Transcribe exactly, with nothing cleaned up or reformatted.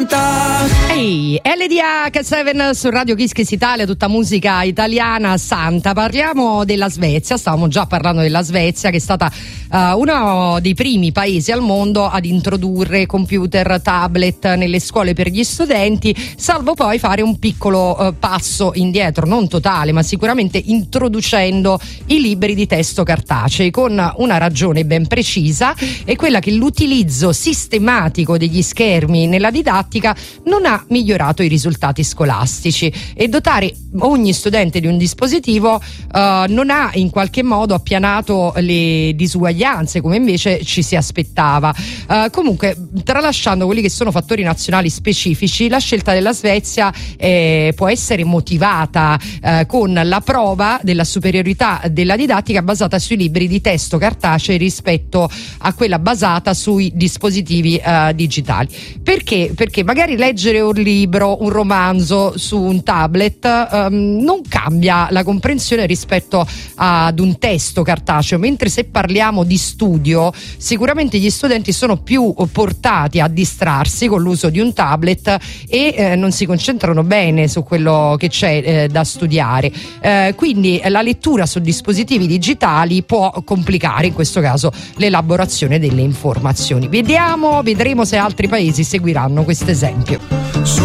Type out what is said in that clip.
cantare. Ehi, L D H sette su Radio Kiss Kiss Italia, tutta musica italiana santa. Parliamo della Svezia, stavamo già parlando della Svezia, che è stata uh, uno dei primi paesi al mondo ad introdurre computer, tablet nelle scuole per gli studenti, salvo poi fare un piccolo uh, passo indietro, non totale, ma sicuramente introducendo i libri di testo cartacei, con una ragione ben precisa, è quella che l'utilizzo sistematico degli schermi nella didattica non ha migliorato i risultati scolastici, e dotare ogni studente di un dispositivo uh, non ha in qualche modo appianato le disuguaglianze come invece ci si aspettava. Uh, comunque, tralasciando quelli che sono fattori nazionali specifici, la scelta della Svezia eh, può essere motivata eh, con la prova della superiorità della didattica basata sui libri di testo cartacei rispetto a quella basata sui dispositivi eh, digitali. Perché? Perché magari leggere un libro, un romanzo su un tablet ehm, non cambia la comprensione rispetto ad un testo cartaceo, mentre se parliamo di studio sicuramente gli studenti sono più portati a distrarsi con l'uso di un tablet e eh, non si concentrano bene su quello che c'è eh, da studiare. Eh, quindi la lettura su dispositivi digitali può complicare in questo caso l'elaborazione delle informazioni. Vediamo, vedremo se altri paesi seguiranno questo esempio. Su